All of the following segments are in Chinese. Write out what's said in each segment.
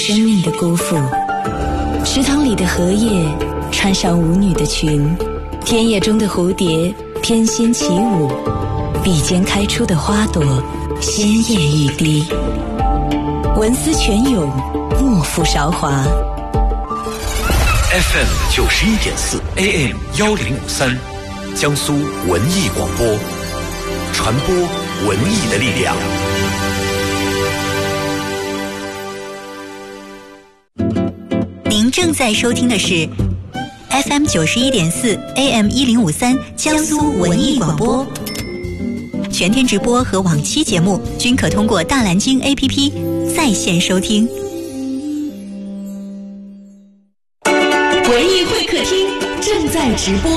生命的辜负。池塘里的荷叶穿上舞女的裙，田野中的蝴蝶翩跹起舞，笔尖开出的花朵鲜艳欲滴。文思泉涌，莫负韶华。 FM 91.4 AM 1053，江苏文艺广播，传播文艺的力量。 您正在收听的是 FM 91.4 AM 1053江苏文艺广播。全天直播和往期节目均可通过大蓝鲸 APP 在线收听。 文艺会客厅正在直播。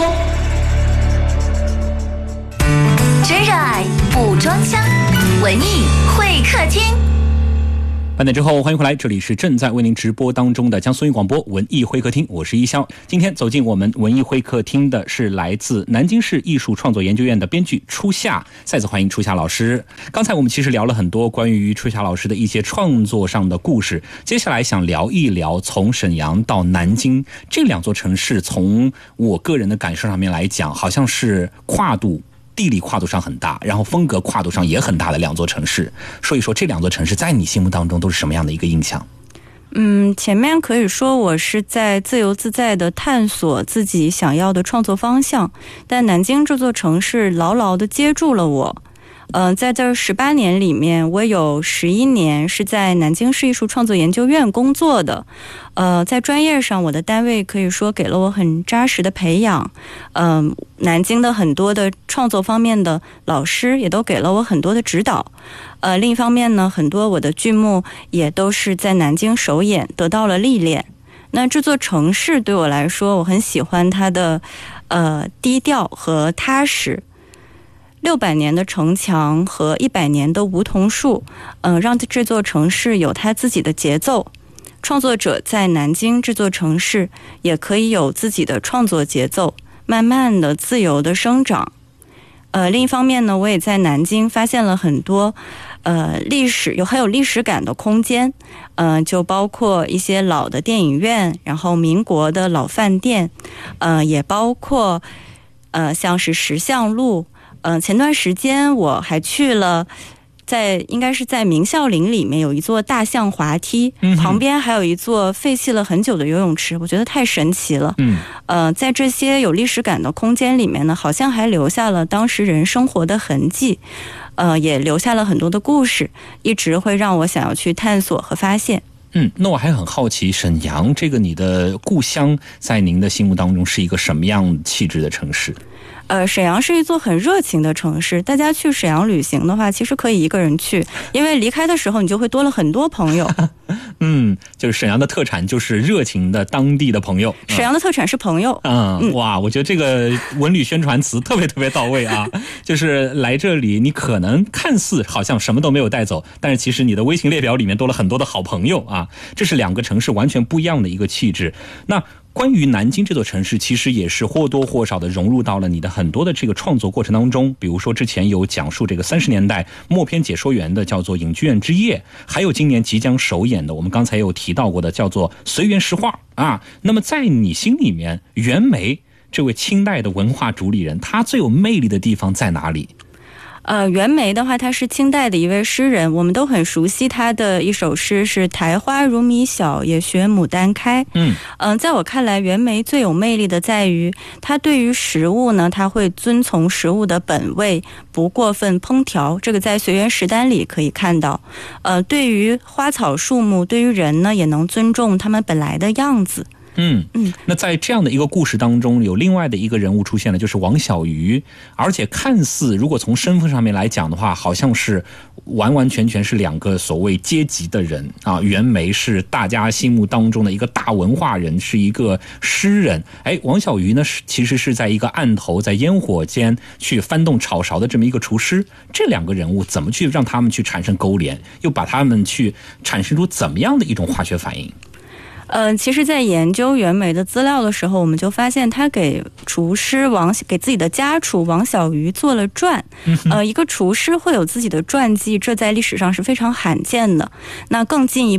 真热爱不装箱，文艺会客厅。 半点之后，欢迎回来，这里是正在为您直播当中的江苏文艺广播文艺会客厅，我是一潇。今天走进我们文艺会客厅的是来自南京市艺术创作研究院的编剧初夏，再次欢迎初夏老师。刚才我们其实聊了很多关于初夏老师的一些创作上的故事，接下来想聊一聊从沈阳到南京这两座城市，从我个人的感受上面来讲，好像是地理跨度上很大，然后风格跨度上也很大的两座城市。说一说这两座城市在你心目当中都是什么样的一个印象？ 前面可以说我是在自由自在的探索自己想要的创作方向，但南京这座城市牢牢地接住了我。在这18年里面，我有11年是在南京市艺术创作研究院工作的。在专业上，我的单位可以说给了我很扎实的培养。南京的很多的创作方面的老师也都给了我很多的指导。另一方面呢，很多我的剧目也都是在南京首演得到了历练。那这座城市对我来说，我很喜欢它的低调和踏实。600年的城墙和100年的梧桐树，让这座城市有它自己的节奏。创作者在南京这座城市也可以有自己的创作节奏，慢慢的自由的生长。另一方面呢，我也在南京发现了很多很有历史感的空间，就包括一些老的电影院，然后民国的老饭店，也包括像是石像路。前段时间我还去了，应该是在明孝陵里面有一座大象滑梯，旁边还有一座废弃了很久的游泳池，我觉得太神奇了。在这些有历史感的空间里面呢，好像还留下了当时人生活的痕迹，也留下了很多的故事，一直会让我想要去探索和发现。 那我还很好奇，沈阳这个你的故乡，在您的心目当中是一个什么样气质的城市？ 沈阳是一座很热情的城市，大家去沈阳旅行的话，其实可以一个人去，因为离开的时候你就会多了很多朋友。 就是沈阳的特产就是热情的当地的朋友。 沈阳的特产是朋友。 哇，我觉得这个文旅宣传词特别特别到位啊！就是来这里，你可能看似好像什么都没有带走，但是其实你的微信列表里面多了很多的好朋友啊！这是两个城市完全不一样的一个气质。那关于南京这座城市，其实也是或多或少的融入到了你的很多的这个创作过程当中。比如说之前有讲述这个30年代默片解说员的叫做影剧院之夜，还有今年即将首演的我们刚才有提到过的叫做随园诗画啊。那么在你心里面，袁枚这位清代的文化主理人，他最有魅力的地方在哪里？ 袁枚的话，他是清代的一位诗人，我们都很熟悉他的一首诗是苔花如米小，也学牡丹开。在我看来，袁枚最有魅力的在于他对于食物呢，他会遵从食物的本味，不过分烹调，这个在随园食单里可以看到。对于花草树木，对于人呢，也能尊重他们本来的样子。 那在这样的一个故事当中，有另外的一个人物出现了，就是王小鱼，而且看似如果从身份上面来讲的话，好像是完完全全是两个所谓阶级的人啊。袁枚是大家心目当中的一个大文化人，是一个诗人，王小鱼呢其实是在一个案头在烟火间去翻动炒勺的这么一个厨师。这两个人物怎么去让他们去产生勾连，又把他们去产生出怎么样的一种化学反应？ 其实在研究袁枚的资料的时候，我们就发现他给自己的家厨王小鱼做了传。一个厨师会有自己的传记，这在历史上是非常罕见的。那更进一